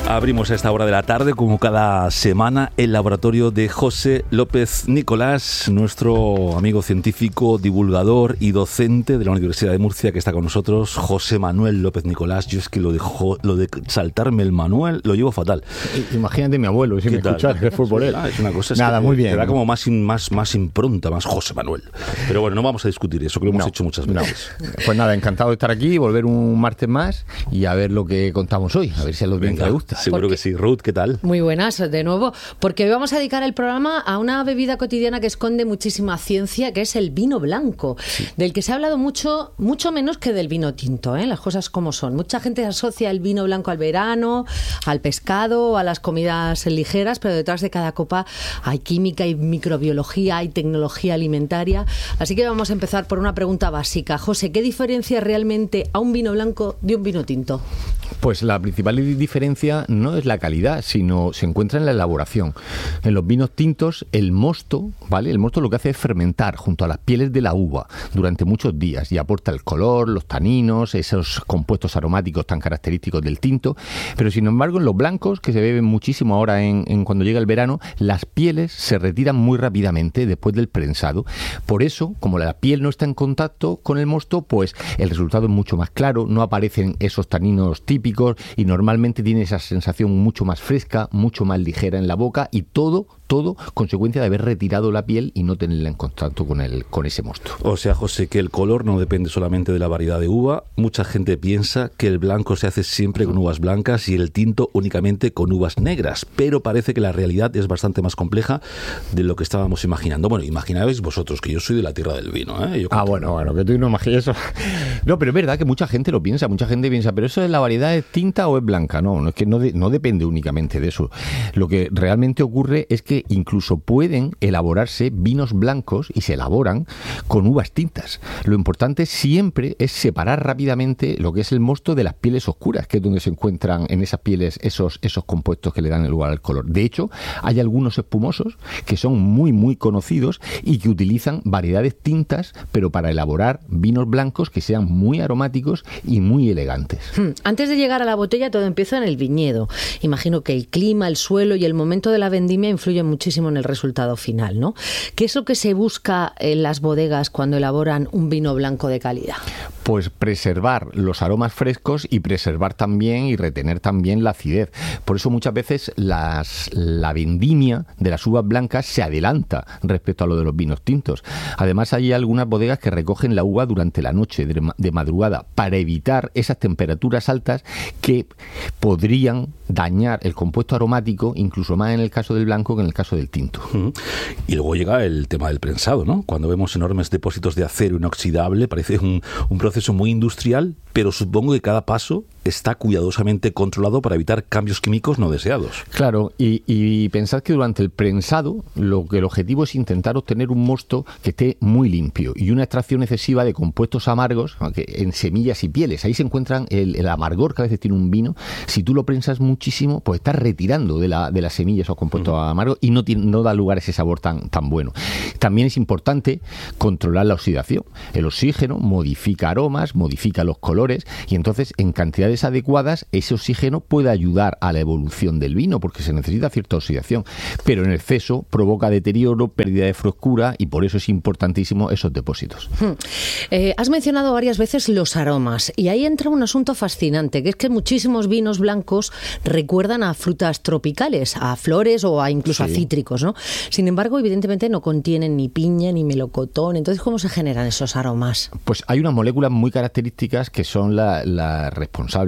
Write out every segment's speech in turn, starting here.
Abrimos a esta hora de la tarde, como cada semana, el laboratorio de José López Nicolás, nuestro amigo científico, divulgador y docente de la Universidad de Murcia, que está con nosotros. José Manuel López Nicolás. Yo es que lo de saltarme el Manuel lo llevo fatal. Imagínate mi abuelo, si me escuchas, que fue por él. Es una cosa, nada, muy bien. Te da como más impronta, más José Manuel. Pero bueno, no vamos a discutir eso, que lo hemos hecho muchas veces. Pues nada, encantado de estar aquí, volver un martes más y a ver lo que contamos hoy, a ver si a los bien les gusta. Seguro que sí. Ruth, ¿qué tal? Muy buenas, de nuevo, porque hoy vamos a dedicar el programa a una bebida cotidiana que esconde muchísima ciencia, que es el vino blanco, del que se ha hablado mucho menos que del vino tinto, las cosas como son. Mucha gente asocia el vino blanco al verano, al pescado, a las comidas ligeras, pero detrás de cada copa hay química, hay microbiología, hay tecnología alimentaria. Así que vamos a empezar por una pregunta básica. José, ¿qué diferencia realmente a un vino blanco de un vino tinto? Pues la principal diferencia no es la calidad, sino se encuentra en la elaboración. En los vinos tintos, el mosto, ¿vale? El mosto lo que hace es fermentar junto a las pieles de la uva durante muchos días y aporta el color, los taninos, esos compuestos aromáticos tan característicos del tinto. Pero sin embargo, en los blancos, que se beben muchísimo ahora en cuando llega el verano, las pieles se retiran muy rápidamente después del prensado. Por eso, como la piel no está en contacto con el mosto, pues el resultado es mucho más claro, no aparecen esos taninos típicos y normalmente tiene esa sensación mucho más fresca, mucho más ligera en la boca y todo consecuencia de haber retirado la piel y no tenerla en contacto con ese mosto. O sea, José, que el color no depende solamente de la variedad de uva. Mucha gente piensa que el blanco se hace siempre con uvas blancas y el tinto únicamente con uvas negras, pero parece que la realidad es bastante más compleja de lo que estábamos imaginando. Bueno, imaginabais vosotros que yo soy de la tierra del vino, ¿eh? Bueno, que tú no imaginas eso. No, pero es verdad que mucha gente lo piensa, pero ¿eso de la variedad es tinta o es blanca? No, es que no depende únicamente de eso. Lo que realmente ocurre es que incluso pueden elaborarse vinos blancos y se elaboran con uvas tintas. Lo importante siempre es separar rápidamente lo que es el mosto de las pieles oscuras, que es donde se encuentran en esas pieles esos compuestos que le dan el lugar al color. De hecho, hay algunos espumosos que son muy, muy conocidos y que utilizan variedades tintas, pero para elaborar vinos blancos que sean muy aromáticos y muy elegantes. Antes de llegar a la botella, todo empieza en el viñedo. Imagino que el clima, el suelo y el momento de la vendimia influyen muchísimo en el resultado final, ¿no? ¿Qué es lo que se busca en las bodegas cuando elaboran un vino blanco de calidad? Pues preservar los aromas frescos y preservar también y retener también la acidez. Por eso muchas veces la vendimia de las uvas blancas se adelanta respecto a lo de los vinos tintos. Además, hay algunas bodegas que recogen la uva durante la noche, de madrugada, para evitar esas temperaturas altas que podrían dañar el compuesto aromático, incluso más en el caso del blanco que en el caso del tinto. Y luego llega el tema del prensado, ¿no? Cuando vemos enormes depósitos de acero inoxidable, parece un proceso muy industrial, pero supongo que cada paso está cuidadosamente controlado para evitar cambios químicos no deseados. Claro, y pensad que durante el prensado el objetivo es intentar obtener un mosto que esté muy limpio y una extracción excesiva de compuestos amargos en semillas y pieles. Ahí se encuentran el amargor que a veces tiene un vino. Si tú lo prensas muchísimo, pues estás retirando de las semillas esos compuestos amargos y no da lugar a ese sabor tan bueno. También es importante controlar la oxidación. El oxígeno modifica aromas, modifica los colores y entonces en cantidades adecuadas ese oxígeno puede ayudar a la evolución del vino porque se necesita cierta oxidación, pero en exceso provoca deterioro, pérdida de frescura y por eso es importantísimo esos depósitos. Has mencionado varias veces los aromas y ahí entra un asunto fascinante, que es que muchísimos vinos blancos recuerdan a frutas tropicales, a flores o incluso a cítricos, ¿no? Sin embargo, evidentemente no contienen ni piña ni melocotón. Entonces, ¿cómo se generan esos aromas? Pues hay unas moléculas muy características que son las responsables.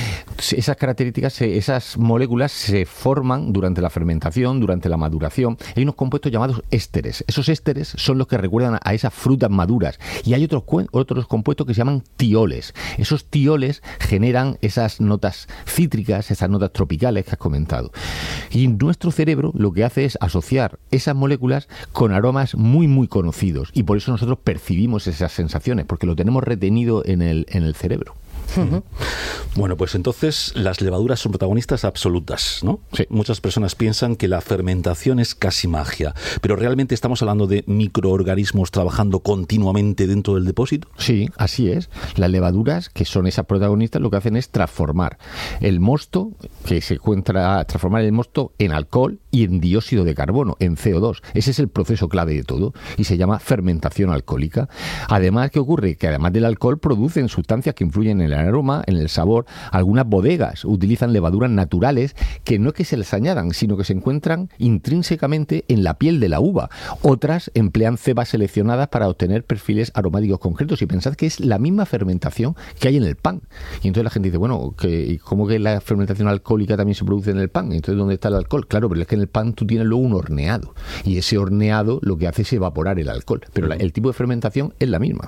Esas características, esas moléculas se forman durante la fermentación, durante la maduración. Hay unos compuestos llamados ésteres. Esos ésteres son los que recuerdan a esas frutas maduras. Y hay otros compuestos que se llaman tioles. Esos tioles generan esas notas cítricas, esas notas tropicales que has comentado. Y nuestro cerebro lo que hace es asociar esas moléculas con aromas muy, muy conocidos. Y por eso nosotros percibimos esas sensaciones, porque lo tenemos retenido en el cerebro. Bueno, pues entonces las levaduras son protagonistas absolutas, ¿no? Sí. Muchas personas piensan que la fermentación es casi magia, pero ¿realmente estamos hablando de microorganismos trabajando continuamente dentro del depósito? Sí, así es. Las levaduras, que son esas protagonistas, lo que hacen es transformar el mosto, transformar el mosto en alcohol y en dióxido de carbono, en CO2. Ese es el proceso clave de todo y se llama fermentación alcohólica. Además, ¿qué ocurre? Que además del alcohol producen sustancias que influyen en el aroma, en el sabor. Algunas bodegas utilizan levaduras naturales que no es que se les añadan, sino que se encuentran intrínsecamente en la piel de la uva. Otras emplean cepas seleccionadas para obtener perfiles aromáticos concretos, y pensad que es la misma fermentación que hay en el pan. Y entonces la gente dice, bueno, ¿cómo que la fermentación alcohólica también se produce en el pan? Entonces, ¿dónde está el alcohol? Claro, pero es que en el pan tú tienes luego un horneado, y ese horneado lo que hace es evaporar el alcohol, pero el tipo de fermentación es la misma.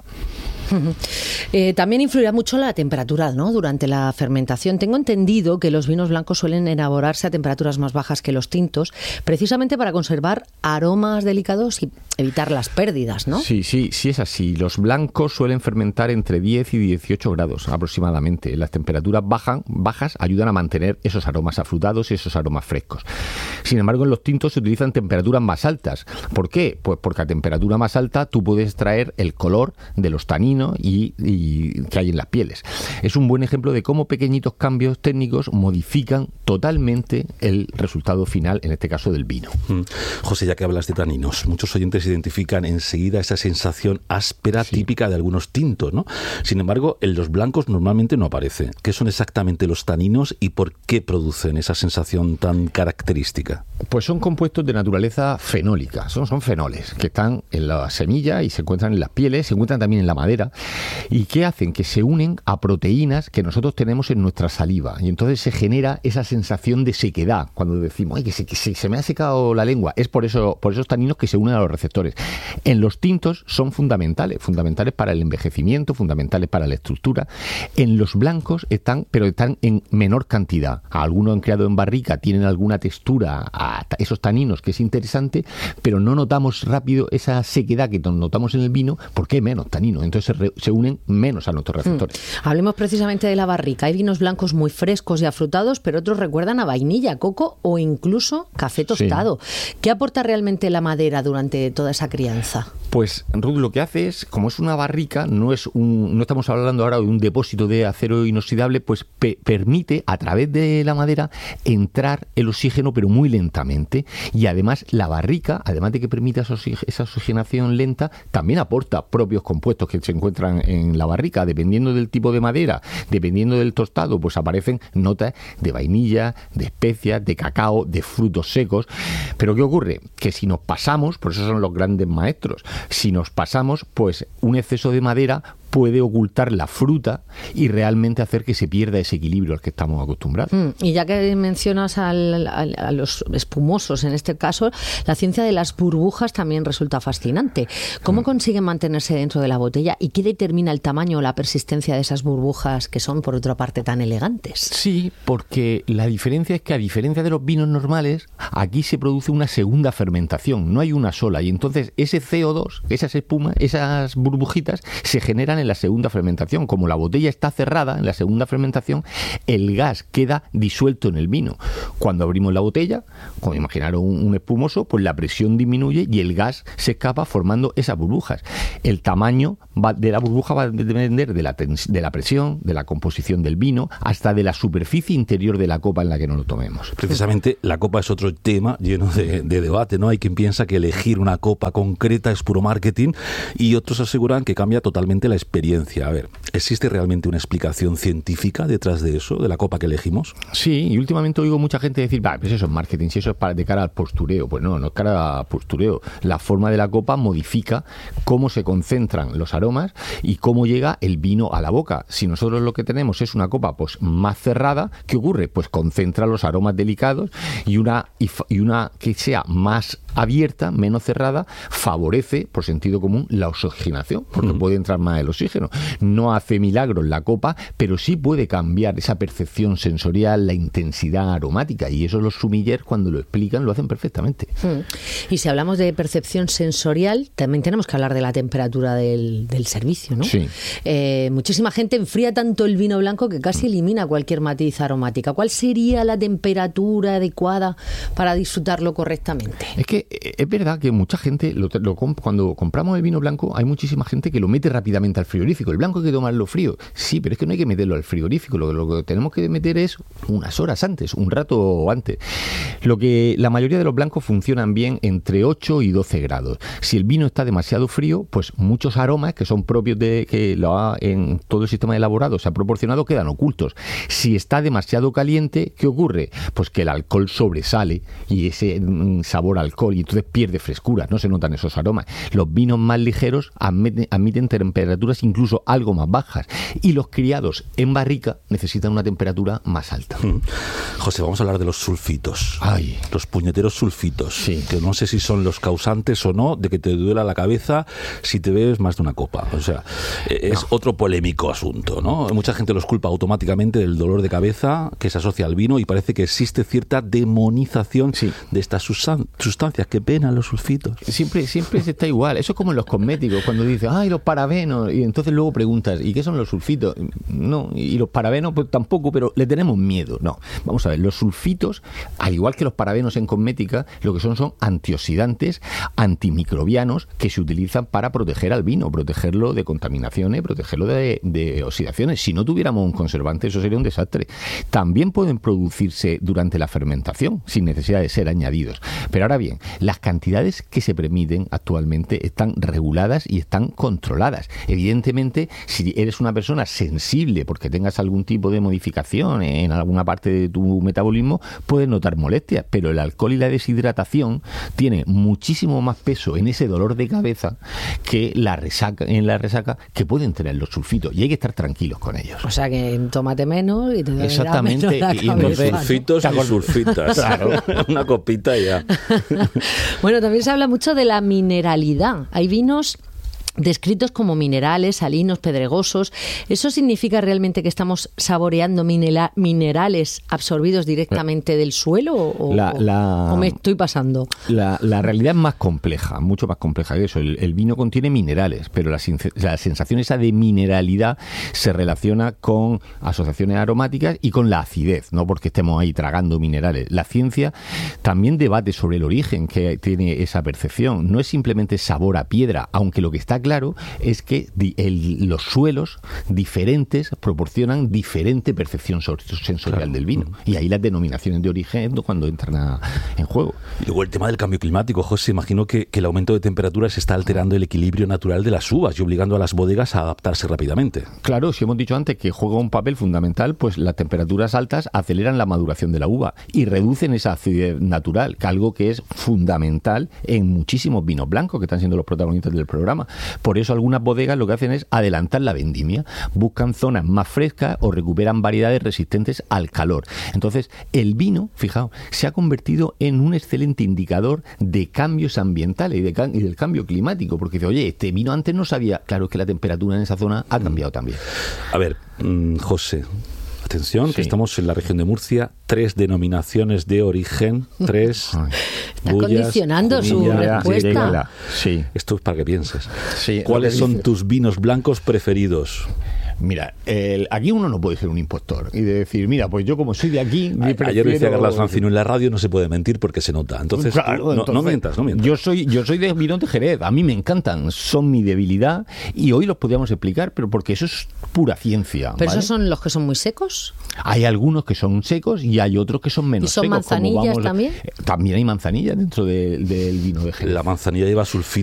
También influirá mucho la temperatura, ¿no?, durante la fermentación. Tengo entendido que los vinos blancos suelen elaborarse a temperaturas más bajas que los tintos, precisamente para conservar aromas delicados y evitar las pérdidas, ¿no? Sí es así. Los blancos suelen fermentar entre 10 y 18 grados aproximadamente. Las temperaturas bajas ayudan a mantener esos aromas afrutados y esos aromas frescos. Sin embargo, en los tintos se utilizan temperaturas más altas. ¿Por qué? Pues porque a temperatura más alta tú puedes extraer el color de los taninos y que hay en las pieles. Es un buen ejemplo de cómo pequeñitos cambios técnicos modifican totalmente el resultado final, en este caso del vino. José, ya que hablas de taninos, muchos oyentes identifican enseguida esa sensación áspera típica de algunos tintos, ¿no? Sin embargo, en los blancos normalmente no aparece. ¿Qué son exactamente los taninos y por qué producen esa sensación tan característica? Pues son compuestos de naturaleza fenólica, son fenoles que están en la semilla y se encuentran en las pieles, se encuentran también en la madera. ¿Y qué hacen? Que se unen a proteínas que nosotros tenemos en nuestra saliva, y entonces se genera esa sensación de sequedad cuando decimos, que se me ha secado la lengua. Es por esos taninos que se unen a los receptores. En los tintos son fundamentales para el envejecimiento, fundamentales para la estructura. En los blancos están en menor cantidad. Algunos han creado en barrica, tienen alguna textura a esos taninos que es interesante, pero no notamos rápido esa sequedad que notamos en el vino porque hay menos taninos. Entonces se unen menos a nuestros receptores. Hablemos precisamente de la barrica. Hay vinos blancos muy frescos y afrutados, pero otros recuerdan a vainilla, coco o incluso café tostado. Sí. ¿Qué aporta realmente la madera durante toda esa crianza? Pues Ruth, lo que hace es, como es una barrica, no estamos hablando ahora de un depósito de acero inoxidable, pues permite a través de la madera entrar el oxígeno, pero muy lentamente. Y además la barrica, además de que permite esa oxigenación lenta, también aporta propios compuestos que se encuentran en la barrica. Dependiendo del tipo de madera, dependiendo del tostado, pues aparecen notas de vainilla, de especias, de cacao, de frutos secos. Pero ¿qué ocurre? Que si nos pasamos, por eso son los grandes maestros, si nos pasamos, pues un exceso de madera puede ocultar la fruta y realmente hacer que se pierda ese equilibrio al que estamos acostumbrados. Y ya que mencionas a los espumosos, en este caso, la ciencia de las burbujas también resulta fascinante. ¿Cómo consiguen mantenerse dentro de la botella y qué determina el tamaño o la persistencia de esas burbujas que son, por otra parte, tan elegantes? Sí, porque la diferencia es que, a diferencia de los vinos normales, aquí se produce una segunda fermentación, no hay una sola, y entonces ese CO2, esas espumas, esas burbujitas, se generan en la segunda fermentación. Como la botella está cerrada en la segunda fermentación, el gas queda disuelto en el vino. Cuando abrimos la botella, como imaginaron un espumoso, pues la presión disminuye y el gas se escapa formando esas burbujas. El tamaño de la burbuja va a depender de la presión, de la composición del vino, hasta de la superficie interior de la copa en la que nos lo tomemos. Precisamente la copa es otro tema lleno de debate, ¿no? Hay quien piensa que elegir una copa concreta es puro marketing y otros aseguran que cambia totalmente la experiencia. A ver, ¿existe realmente una explicación científica detrás de eso, de la copa que elegimos? Sí, y últimamente oigo mucha gente decir, pues eso es marketing, si eso es de cara al postureo. Pues no es cara al postureo. La forma de la copa modifica cómo se concentran los aromas y cómo llega el vino a la boca. Si nosotros lo que tenemos es una copa pues más cerrada, ¿qué ocurre? Pues concentra los aromas delicados y una que sea más abierta, menos cerrada, favorece, por sentido común, la oxigenación, porque puede entrar más el oxígeno. oxígeno. No hace milagros la copa, pero sí puede cambiar esa percepción sensorial, la intensidad aromática, y eso los sommeliers cuando lo explican lo hacen perfectamente. Y si hablamos de percepción sensorial, también tenemos que hablar de la temperatura del servicio, ¿no? Sí. Muchísima gente enfría tanto el vino blanco que casi elimina cualquier matiz aromática. ¿Cuál sería la temperatura adecuada para disfrutarlo correctamente? Es que es verdad que mucha gente, cuando compramos el vino blanco, hay muchísima gente que lo mete rápidamente al frigorífico. El blanco hay que tomarlo frío. Sí, pero es que no hay que meterlo al frigorífico. Lo que tenemos que meter es unas horas antes, un rato antes. La mayoría de los blancos funcionan bien entre 8 y 12 grados. Si el vino está demasiado frío, pues muchos aromas que son propios de que en todo el sistema elaborado se ha proporcionado quedan ocultos. Si está demasiado caliente, ¿qué ocurre? Pues que el alcohol sobresale y ese sabor a alcohol, y entonces pierde frescura, no se notan esos aromas. Los vinos más ligeros admiten temperaturas incluso algo más bajas, y los criados en barrica necesitan una temperatura más alta. José, vamos a hablar de los sulfitos. Ay. Los puñeteros sulfitos, sí. Que no sé si son los causantes o no de que te duela la cabeza si te bebes más de una copa. O sea, es otro polémico asunto, ¿no? Mucha gente los culpa automáticamente del dolor de cabeza que se asocia al vino, y parece que existe cierta demonización de estas sustancias. Qué pena los sulfitos. Siempre está igual. Eso es como en los cosméticos, cuando dices, ¡ay, los parabenos! Y entonces luego preguntas, ¿y qué son los sulfitos? No, y los parabenos pues tampoco, pero le tenemos miedo. No, vamos a ver, los sulfitos, al igual que los parabenos en cosmética, lo que son antioxidantes, antimicrobianos, que se utilizan para proteger al vino, protegerlo de contaminaciones, protegerlo de oxidaciones. Si no tuviéramos un conservante, eso sería un desastre. También pueden producirse durante la fermentación, sin necesidad de ser añadidos. Pero ahora bien, las cantidades que se permiten actualmente están reguladas y están controladas. Evidentemente, si eres una persona sensible porque tengas algún tipo de modificación en alguna parte de tu metabolismo, puedes notar molestias, pero el alcohol y la deshidratación tiene muchísimo más peso en ese dolor de cabeza que la resaca que pueden tener los sulfitos, y hay que estar tranquilos con ellos. O sea que tómate menos y te dolerá exactamente menos la y entonces sulfitos y sulfitas. Claro. Una copita y ya. Bueno, también se habla mucho de la mineralidad. Hay vinos descritos como minerales, salinos, pedregosos. ¿Eso significa realmente que estamos saboreando minerales absorbidos directamente del suelo o me estoy pasando? La realidad es más compleja, mucho más compleja que eso. El vino contiene minerales, pero la sensación esa de mineralidad se relaciona con asociaciones aromáticas y con la acidez, no porque estemos ahí tragando minerales. La ciencia también debate sobre el origen que tiene esa percepción. No es simplemente sabor a piedra, aunque lo que está claro es que los suelos diferentes proporcionan diferente percepción sensorial del vino. Y ahí las denominaciones de origen es cuando entran en juego. Y luego el tema del cambio climático, José, imagino que el aumento de temperaturas está alterando el equilibrio natural de las uvas y obligando a las bodegas a adaptarse rápidamente. Claro, si hemos dicho antes que juega un papel fundamental, pues las temperaturas altas aceleran la maduración de la uva y reducen esa acidez natural, que algo que es fundamental en muchísimos vinos blancos que están siendo los protagonistas del programa. Por eso algunas bodegas lo que hacen es adelantar la vendimia, buscan zonas más frescas o recuperan variedades resistentes al calor. Entonces, el vino, fijaos, se ha convertido en un excelente indicador de cambios ambientales y del cambio climático, porque dice, oye, este vino antes no sabía, claro, que la temperatura en esa zona ha cambiado también. A ver, José, atención, que estamos en la región de Murcia, 3 denominaciones de origen, 3 Está condicionando su respuesta. Sí. Esto es para que pienses. Sí, ¿cuáles son tus vinos blancos preferidos? Mira, aquí uno no puede ser un impostor y de decir, mira, pues yo como soy de aquí... Ayer decía Carlos Francino, en la radio no se puede mentir porque se nota. Entonces, claro, no mientas. Yo soy de vinos de Jerez, a mí me encantan, son mi debilidad y hoy los podríamos explicar, pero porque eso es pura ciencia. ¿Pero ¿vale? esos son los que son muy secos? Hay algunos que son secos y hay otros que son menos secos. ¿Y son manzanillas también? También hay manzanilla dentro del vino de Jerez. La manzanilla lleva sulfitos.